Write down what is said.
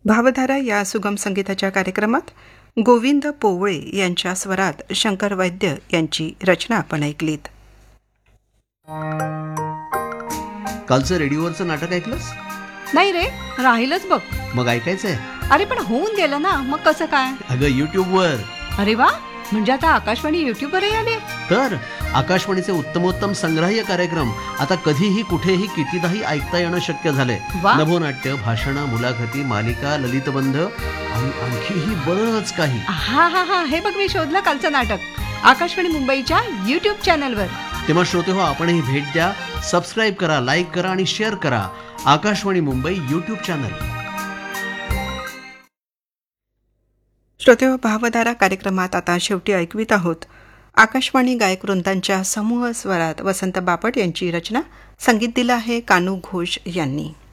भावधारा या सुगम संगीताच्या कार्यक्रमात गोविंद पोवळे यांच्या स्वरात शंकर वैद्य यांची रचना आपण ऐकलीत. कालचं रेडिओवरचं नाटक ऐकलंस? नाही रे, राहिलंच बघ. मग ऐकायचंय? अरे पण होऊन गेलं ना, मग कसं काय? अगं युट्यूबवर. अरे वा, म्हणजे आता आकाशवाणी युट्यूबवरही आले. तर आकाशवाणीचे उत्तमोत्तम संग्राह्य कार्यक्रम आता कधीही कुठेही कितीदाही ऐकता येणं शक्य झालंय. नभोनाट्य, भाषणं, मुलाखती, मालिका, ललितबंध आणि आणखीही बरंच काही. हा हा हा, हे बघ मी शोधलं कालचं नाटक आकाशवाणी मुंबईच्या युट्यूब चॅनलवर. तेव्हा श्रोते हो, आपणही भेट द्या, सबस्क्राईब करा, लाईक करा आणि शेअर करा आकाशवाणी मुंबई युट्यूब चॅनल. श्रोते हो, भावधारा कार्यक्रमात आता शेवटी ऐकवीत आहोत आकाशवाणी गायक वृंदांच्या समूह स्वरात वसंत बापट यांची रचना. संगीत दिलं आहे कानू घोष यांनी.